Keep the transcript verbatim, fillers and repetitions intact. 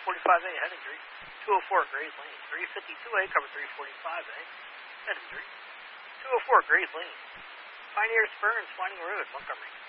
forty-five A, heading three. two oh four Grays Lane. three fifty-two A, cover three forty-five A, heading three. two oh four Grays Lane. Pioneer Spur and Swanning Road, Montgomery.